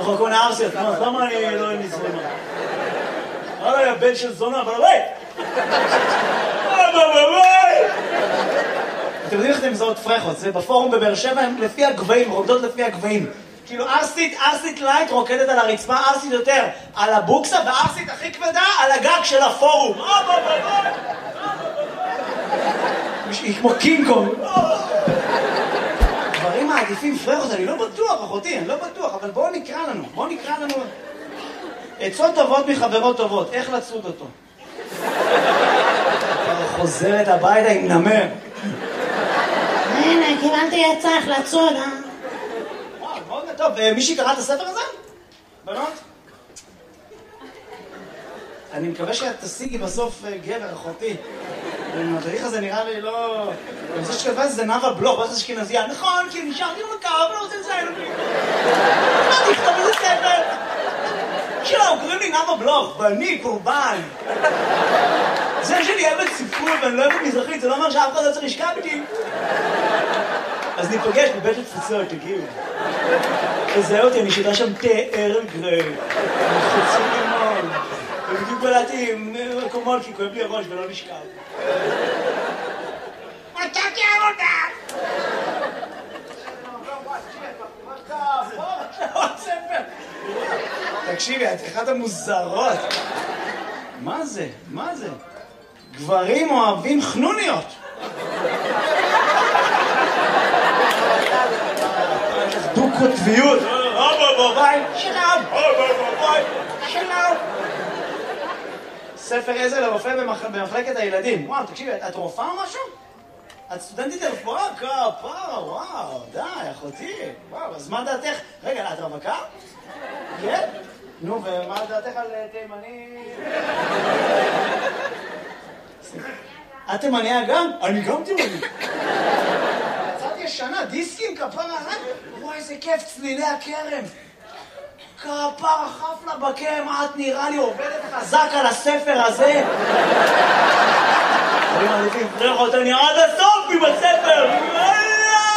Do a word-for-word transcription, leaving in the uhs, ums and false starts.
כל מיני ארסיות, למה אני לא אין לי זונה? אוי, הבן של זונה, אבל אוי! אוי, אוי! אתם יודעים איך אתם מזהות פרחות? זה בפורום בבאר שבע, הם לפי הגבהים, רוקדות לפי הגבהים. כאילו ארסית, ארסית לייט רוקדת על הרצפה, ארסית יותר על הבוקסה, וארסית הכי כבדה על הגג של הפורום. היא כמו קינג קונג. דברים מעדיפים פרחות, אני לא בטוח, אחותי, אני לא בטוח, אבל בואו נקרא לנו, בואו נקרא לנו. עצות טובות מחברות טובות, איך לצוד אותו? חוזרת הביתה עם נמר. הנה, קיבלתי עצה איך לצוד, אה? וואו, מאוד טוב. מישהי קרא את הספר הזה? בנות? אני מקווה שאת תשיגי בסוף גבר, אחותי. המדריך הזה נראה לי לא... אני חושב שכתבה זה נאווה בלוך, ואז אשכנזייה. נכון, כי נשארתי במקר, אבל לא רוצה לציין אותי. מה תכתוב איזה ספר? שלום, קוראים לי נאווה בלוך, ואני קורבן. זה שאני אוהבת ספרות ואני לא אוהבת מזרחית, זה לא אומר שאף אחד לא צריך לשכב איתי. אז ניפגש בבית התפוצות, תגיעו. תזהה אותי, אני שותה שם תה ערב גרי. חצי לימון. ובדיוק בלעתי עם מקומות, כי כואב לי הראש ולא נשכב. מצאתי עבודה! תקשיבי, את אחת המוזרות. מה זה? מה זה? גברים אוהבים חנוניות. דו-קוטביות. שלום. שלום. ספר עזר לרופא במחלקת הילדים. וואו, תקשיבי, את רופאה או משהו? את סטודנטית לרפואה? כפרה, וואו, די, אחותי. וואו, אז מה דעתך? רגע, את רווקה? כן? נו, ומה דעתך על תימני? את תימניה גם? אני גם תימני. קצת ישנה, דיסקים, כפרה, וואי, איזה כיף, צלילי הכרם. כפרה, חפלה בכרם, את נראה לי עובדת חזק על הספר הזה. אני מעדיפים פרחות, אני עד הסוף עם הספר.